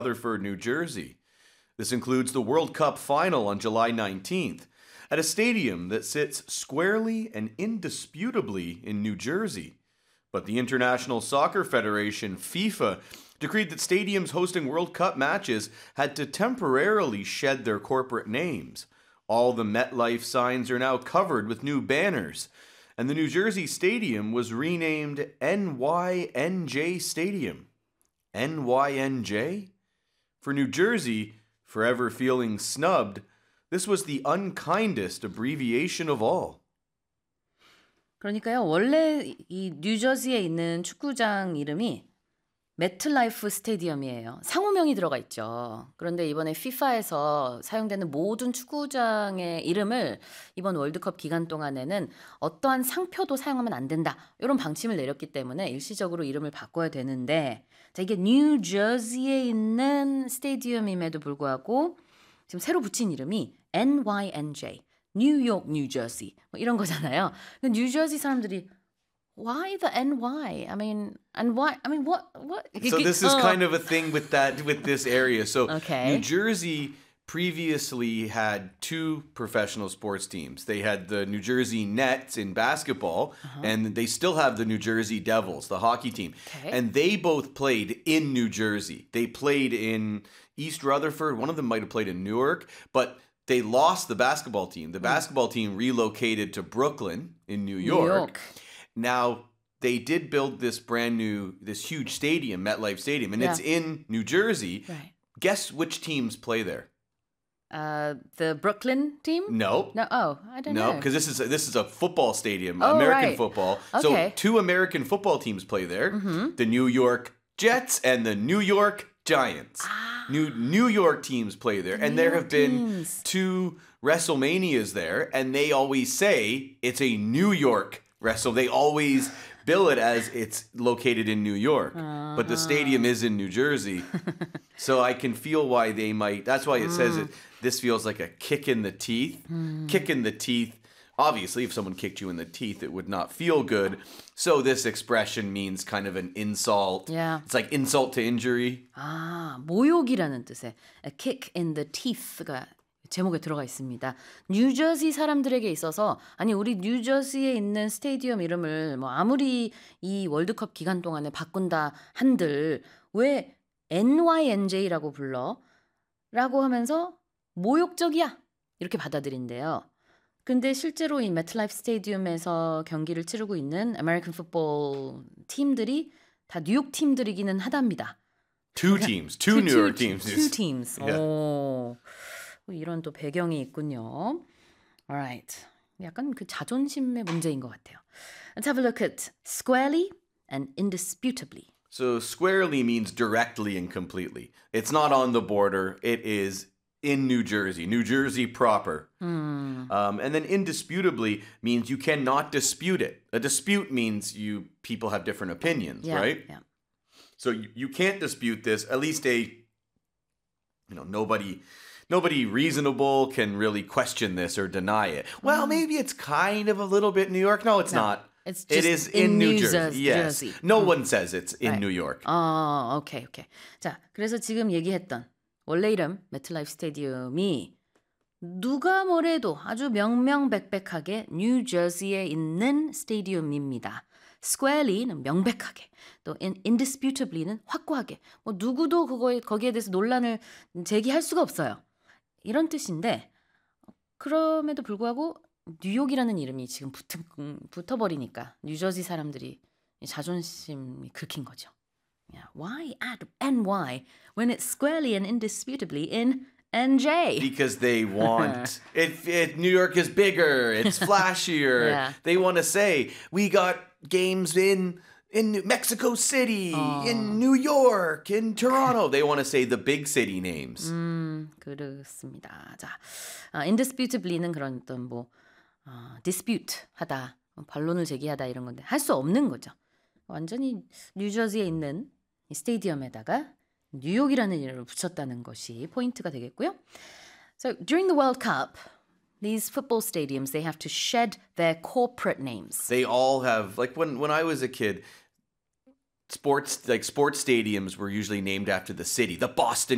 Rutherford, New Jersey. This includes the World Cup final on July 19th at a stadium that sits squarely and indisputably in New Jersey. But the International Soccer Federation, FIFA, decreed that stadiums hosting World Cup matches had to temporarily shed their corporate names. All the MetLife signs are now covered with new banners, and the New Jersey Stadium was renamed NYNJ Stadium. NYNJ? For New Jersey, forever feeling snubbed, this was the unkindest abbreviation of all. 그러니까요, 원래 이 뉴저지에 있는 축구장 이름이 매트라이프 스테디움이에요. 상호명이 들어가 있죠. 그런데 이번에 FIFA에서 사용되는 모든 축구장의 이름을 이번 월드컵 기간 동안에는 어떠한 상표도 사용하면 안 된다. 이런 방침을 내렸기 때문에 일시적으로 이름을 바꿔야 되는데, 자, 이게 뉴저지에 있는 스테디움임에도 불구하고 지금 새로 붙인 이름이 NYNJ, 뉴욕, 뉴저지 뭐 이런 거잖아요. 근데 뉴저지 사람들이 why the NY? I mean, and why? I mean, what? So this is kind of a thing with this area. So Okay. New Jersey previously had two professional sports teams. They had the New Jersey Nets in basketball, and they still have the New Jersey Devils, the hockey team. Okay. And they both played in New Jersey. They played in East Rutherford. One of them might have played in Newark, but they lost the basketball team. The basketball team relocated to Brooklyn in New York. Now, they did build this huge stadium, MetLife Stadium, and it's in New Jersey. Right. Guess which teams play there? The Brooklyn team? No. No. Oh, I don't know. No, because this is a football stadium, Oh, American right. football. Okay. So two American football teams play there: the New York Jets and the New York Giants. New York teams play there, and there have been two WrestleManias there, and they always say it's a New York wrestle. They always bill it as it's located in New York, but the stadium is in New Jersey. So I can feel why they might. That's why it says it. This feels like a kick in the teeth. Kick in the teeth. Obviously, if someone kicked you in the teeth, it would not feel good. So this expression means kind of an insult. Yeah. It's like insult to injury. 모욕이라는 뜻의 a kick in the teeth가 제목에 들어가 있습니다. 뉴저지 사람들에게 있어서 아니 우리 뉴저지에 있는 스테디움 이름을 뭐 아무리 이 월드컵 기간 동안에 바꾼다 한들 왜 NYNJ라고 불러? 라고 하면서 모욕적이야. 이렇게 받아들인대요. 근데 실제로 이 매트라이프 스테디움에서 경기를 치르고 있는 아메리칸 풋볼 팀들이 다 뉴욕 팀들이기는 하답니다. Two teams. Two New York teams. Two teams. Yeah. 오, 이런 또 배경이 있군요. Alright. 약간 그 자존심의 문제인 것 같아요. Let's have a look at squarely and indisputably. So squarely means directly and completely. It's not on the border. It is in New Jersey proper. And then indisputably means you cannot dispute it. A dispute means people have different opinions, right? Yeah. So you can't dispute this. At least nobody reasonable can really question this or deny it. Well, maybe it's kind of a little bit New York. No, it's not. It's It just is in New Jersey. Yes. Jersey. No one says it's in Right. New York. 오케이. 자, 그래서 지금 얘기했던 원래 이름 매트라이프 스테디움이 누가 뭐래도 아주 명명백백하게 뉴저지에 있는 스테디움입니다. squarely는 명백하게, 또 indisputably는 확고하게. 뭐 누구도 거기에 대해서 논란을 제기할 수가 없어요. 이런 뜻인데 그럼에도 불구하고 뉴욕이라는 이름이 지금 붙어버리니까 뉴저지 사람들이 자존심이 긁힌 거죠. Yeah, why add NY when it's squarely and indisputably in NJ? Because they want New York is bigger, it's flashier. Yeah. They want to say we got games in Mexico City, in New York, in Toronto. They want to say the big city names. 그렇습니다. 자, indisputably는 그런 어떤 dispute 하다, 반론을 제기하다 이런 건데 할 수 없는 거죠. 완전히 뉴저지에 있는 이 스테디움에다가 뉴욕이라는 이름을 붙였다는 것이 포인트가 되겠고요. So during the World Cup, these football stadiums, they have to shed their corporate names. They all have, like when I was a kid, sports stadiums were usually named after the city. The Boston